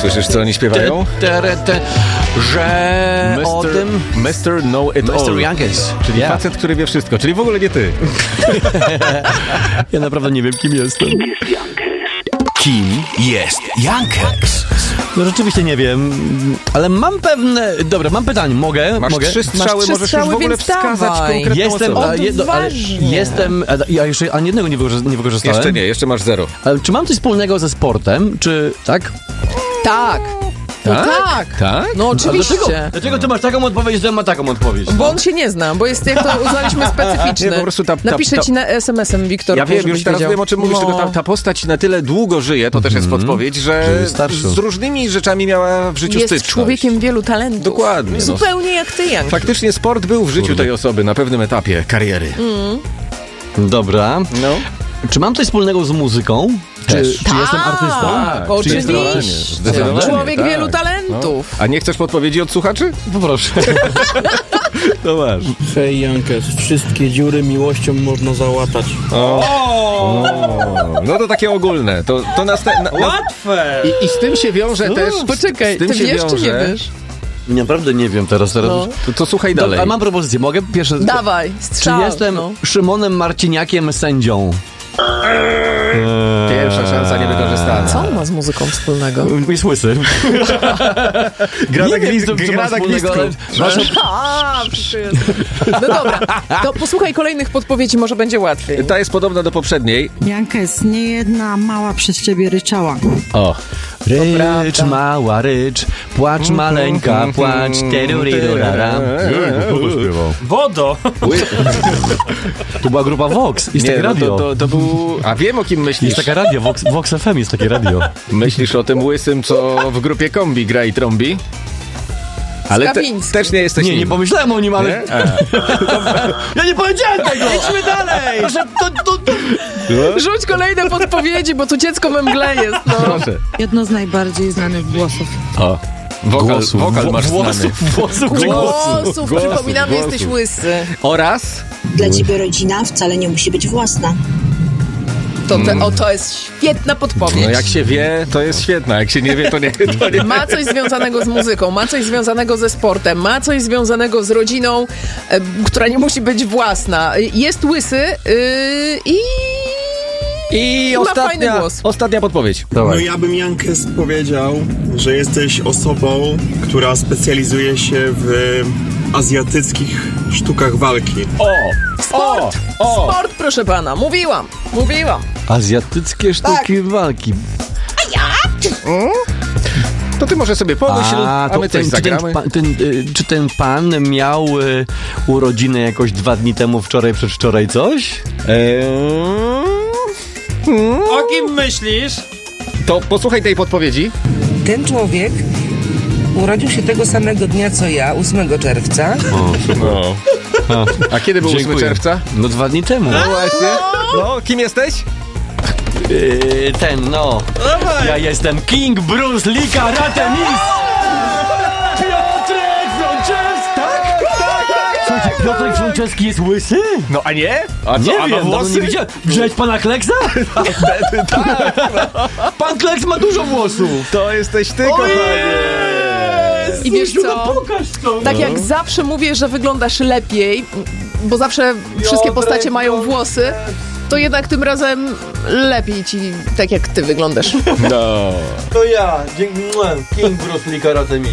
Słyszysz, co oni śpiewają? Że o tym... Mr. Know It All. Mr. Youngest. Czyli facet, który wie wszystko, czyli w ogóle nie ty. Ja naprawdę nie wiem, kim jestem. Kim jest Youngest? No rzeczywiście nie wiem, ale mam pewne... Dobra, mam pytanie, mogę? Masz mogę? 3 strzały, możesz już w ogóle więc wskazać dawaj. konkretną Jestem, osobę. ale jestem... Ja jeszcze ani jednego nie wykorzystałem. Jeszcze nie, jeszcze masz 0. Ale czy mam coś wspólnego ze sportem, czy... Tak? Tak. No tak. Tak? No oczywiście. Dlaczego ty masz taką odpowiedź, że on ma taką odpowiedź? Bo on się nie zna, bo jest, jak to uznaliśmy, specyficzny. Nie, po prostu Napiszę ci na SMS-em, Wiktor. Ja wiem, żebyś już teraz wiedział. wiem, o czym mówisz, tylko ta postać na tyle długo żyje, to też jest podpowiedź, że jest starszy. z różnymi rzeczami miała w życiu Jest styczność. człowiekiem wielu talentów. Dokładnie, no. Zupełnie jak ty, Jan. Faktycznie sport był w życiu tej osoby na pewnym etapie kariery. Dobra. No. Czy mam coś wspólnego z muzyką? Czy jestem artystą? Tak, Czy jestem- oczywiście. Zdecydowanie, Człowiek tak. wielu talentów. A nie chcesz podpowiedzi od słuchaczy? Poproszę. To masz. Hej Jankes, wszystkie dziury miłością można załatać. No to takie ogólne. To Łatwe! I z tym się wiąże też... Poczekaj, z tym ty się wiesz czy nie wiąże- wiesz? Naprawdę nie wiem teraz. No. To słuchaj dalej. A mam propozycję, mogę? Pierwsze... Dawaj, Czy strzał. jestem no. Szymonem Marciniakiem sędzią? Pierwsza szansa niewykorzystana. Co on ma z muzyką wspólnego? Jest łysy. Gra na Nie wiem, co gra ma na wspólnego, gwizdku. A, przyszedł. No dobra, to posłuchaj kolejnych podpowiedzi, może będzie łatwiej. Ta jest podobna do poprzedniej. Jankes, nie jedna mała przez ciebie ryczała. O. Rycz, mała rycz, płacz maleńka, płacz, terurirurara. Kogo śpiewał? Wodo! To była grupa Vox, jest takie Nie, no radio. to był... A wiem, o kim myślisz. Jest taka radio, Vox FM jest takie radio. Myślisz o tym łysym, co w grupie Kombi gra i trąbi? Ale Skawiński. też nie jesteś Nie, nie nim. pomyślałem o nim, ale... Nie? Ja nie powiedziałem tego! Idźmy dalej! Proszę, Rzuć kolejne podpowiedzi, bo tu dziecko we mgle jest, no. Proszę. Jedno z najbardziej znanych głosów. O. Wokal masz znany. Głosów, przypominamy, głosów. jesteś łysy. Oraz... Dla ciebie rodzina wcale nie musi być własna. To jest świetna podpowiedź. No jak się wie, to jest świetna. Jak się nie wie, to nie. Ma coś związanego z muzyką, ma coś związanego ze sportem, ma coś związanego z rodziną, która nie musi być własna. Jest łysy I ma fajny głos. ostatnia podpowiedź. No ja bym Jankes powiedział, że jesteś osobą, która specjalizuje się w azjatyckich sztukach walki. Sport! Sport, proszę pana. Mówiłam. Azjatyckie sztuki walki. To ty może sobie pomyśl, a my coś zagramy. Czy ten pan miał urodziny jakoś 2 dni temu, wczoraj, przedwczoraj coś? O kim myślisz? To posłuchaj tej podpowiedzi. Ten człowiek urodził się tego samego dnia co ja, 8 czerwca. No. A kiedy był 8 Dziękuję. czerwca? No 2 dni temu. No właśnie. No, kim jesteś? Ja jestem King Bruce Lee Karate Mistrz! Piotrek Frączewski! Tak? Słuchajcie, Piotrek Frączewski jest łysy? No a nie? A co, Nie a ma wiem, włosy? nie widziałem. Wziąłeś pana Kleksa? Pan Kleks ma dużo włosów. To jesteś ty, kochanie. I wiesz co? Pokaż to. Tak jak zawsze mówię, że wyglądasz lepiej, bo zawsze wszystkie postacie mają włosy, to jednak tym razem lepiej ci, tak jak ty wyglądasz. No. To ja, King Bruce Lee Karate Mistrz.